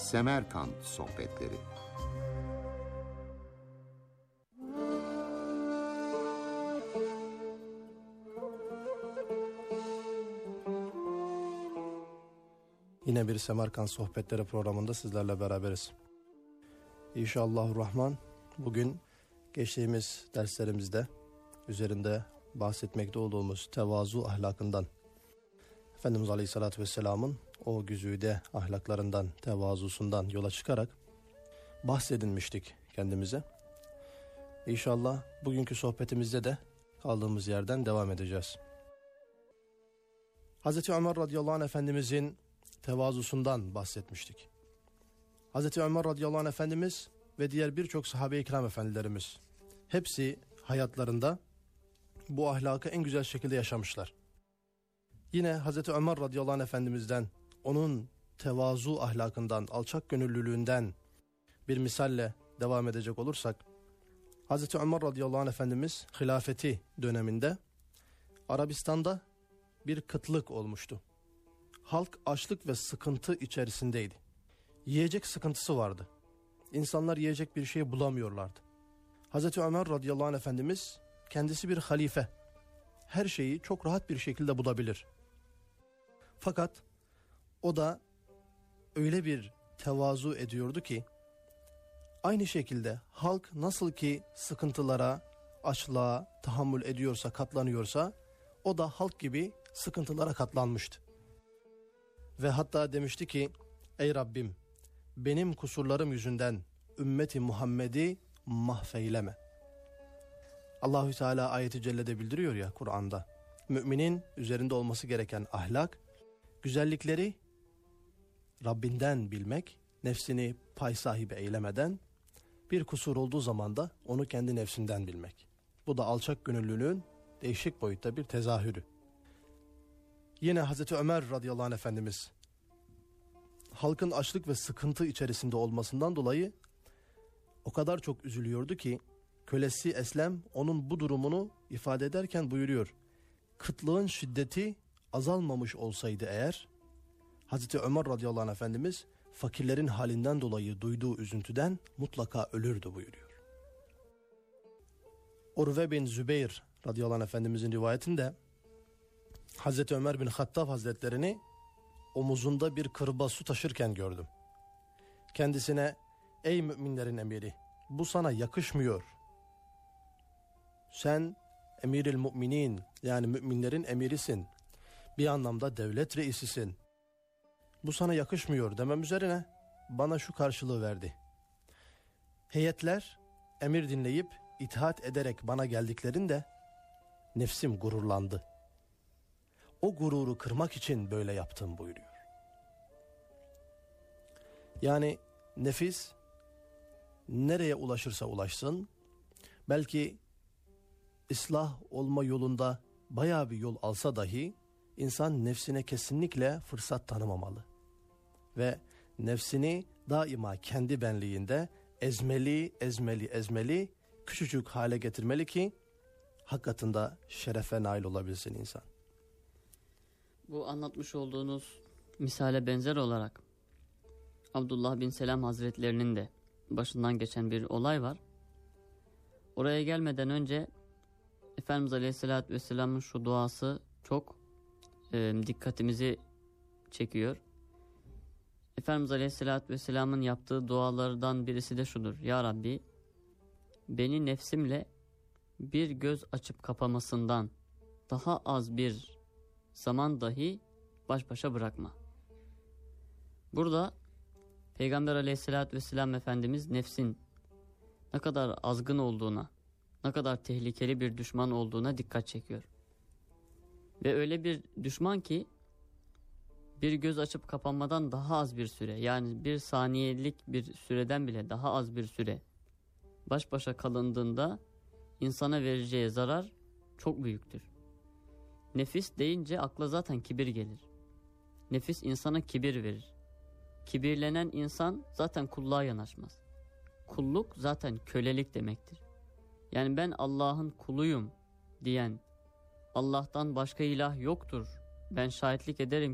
Semerkant Sohbetleri. Yine bir Semerkant Sohbetleri programında sizlerle beraberiz. İnşallahurrahman bugün geçtiğimiz derslerimizde üzerinde bahsetmekte olduğumuz tevazu ahlakından, Efendimiz Aleyhisselatü Vesselam'ın o güzide ahlaklarından, tevazusundan yola çıkarak bahsedilmiştik kendimize. İnşallah bugünkü sohbetimizde de kaldığımız yerden devam edeceğiz. Hazreti Ömer radıyallahu anh Efendimizin tevazusundan bahsetmiştik. Hazreti Ömer radıyallahu anh Efendimiz ve diğer birçok sahabe-i kiram efendilerimiz hepsi hayatlarında bu ahlakı en güzel şekilde yaşamışlar. Yine Hazreti Ömer radıyallahu anh Efendimiz'den, onun tevazu ahlakından, alçak gönüllülüğünden bir misalle devam edecek olursak, Hazreti Ömer radıyallahu anh Efendimiz hilafeti döneminde Arabistan'da bir kıtlık olmuştu. Halk açlık ve sıkıntı içerisindeydi. Yiyecek sıkıntısı vardı. İnsanlar yiyecek bir şey bulamıyorlardı. Hazreti Ömer radıyallahu anh Efendimiz kendisi bir halife. Her şeyi çok rahat bir şekilde bulabilir. Fakat o da öyle bir tevazu ediyordu ki, aynı şekilde halk nasıl ki sıkıntılara, açlığa tahammül ediyorsa, katlanıyorsa, o da halk gibi sıkıntılara katlanmıştı. Ve hatta demişti ki, ey Rabbim, benim kusurlarım yüzünden ümmeti Muhammed'i mahveyleme. Allahü Teala ayeti cellede bildiriyor ya Kur'an'da, müminin üzerinde olması gereken ahlak, güzellikleri Rabbinden bilmek, nefsini pay sahibi eylemeden, bir kusur olduğu zaman da onu kendi nefsinden bilmek. Bu da alçak gönüllülüğün değişik boyutta bir tezahürü. Yine Hazreti Ömer radıyallahu anh Efendimiz, halkın açlık ve sıkıntı içerisinde olmasından dolayı o kadar çok üzülüyordu ki, kölesi Eslem onun bu durumunu ifade ederken buyuruyor. Kıtlığın şiddeti azalmamış olsaydı eğer, Hazreti Ömer radıyallahu anh Efendimiz fakirlerin halinden dolayı duyduğu üzüntüden mutlaka ölürdü buyuruyor. Urve bin Zübeyir radıyallahu anh Efendimizin rivayetinde Hazreti Ömer bin Hattab Hazretlerini omuzunda bir kırba su taşırken gördüm. Kendisine, ey müminlerin emiri, bu sana yakışmıyor. Sen emiril müminin, yani müminlerin emirisin. Bir anlamda devlet reisisin. Bu sana yakışmıyor demem üzerine bana şu karşılığı verdi. Heyetler emir dinleyip itaat ederek bana geldiklerinde nefsim gururlandı. O gururu kırmak için böyle yaptım buyuruyor. Yani nefis nereye ulaşırsa ulaşsın, belki ıslah olma yolunda bayağı bir yol alsa dahi, insan nefsine kesinlikle fırsat tanımamalı. Ve nefsini daima kendi benliğinde ezmeli, küçücük hale getirmeli ki hakikatinde şerefe nail olabilsin insan. Bu anlatmış olduğunuz misale benzer olarak Abdullah bin Selam Hazretlerinin de başından geçen bir olay var. Oraya gelmeden önce Efendimiz Aleyhisselatü Vesselam'ın şu duası çok dikkatimizi çekiyor. Efendimiz Aleyhisselatü Vesselam'ın yaptığı dualardan birisi de şudur. Ya Rabbi, beni nefsimle bir göz açıp kapamasından daha az bir zaman dahi baş başa bırakma. Burada Peygamber Aleyhisselatü Vesselam Efendimiz nefsin ne kadar azgın olduğuna, ne kadar tehlikeli bir düşman olduğuna dikkat çekiyor. Ve öyle bir düşman ki bir göz açıp kapanmadan daha az bir süre, yani bir saniyelik bir süreden bile daha az bir süre baş başa kalındığında insana vereceği zarar çok büyüktür. Nefis deyince akla zaten kibir gelir. Nefis insana kibir verir. Kibirlenen insan zaten kulluğa yanaşmaz. Kulluk zaten kölelik demektir. Yani ben Allah'ın kuluyum diyen, Allah'tan başka ilah yoktur, ben şahitlik ederim